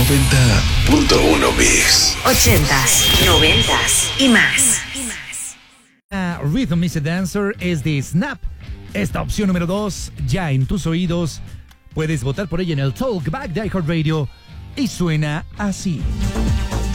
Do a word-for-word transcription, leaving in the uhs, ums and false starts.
noventa punto uno Mix. Ochentas, noventas y más. Uh, Rhythm is a Dancer es de Snap. Esta opción número dos, ya en tus oídos. Puedes votar por ella en el Talkback de iHeartRadio y suena así.